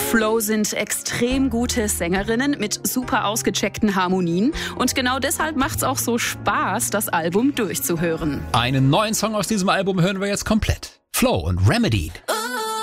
Flow sind extrem gute Sängerinnen mit super ausgecheckten Harmonien. Und genau deshalb macht's auch so Spaß, das Album durchzuhören. Einen neuen Song aus diesem Album hören wir jetzt komplett. Flow und Remedy.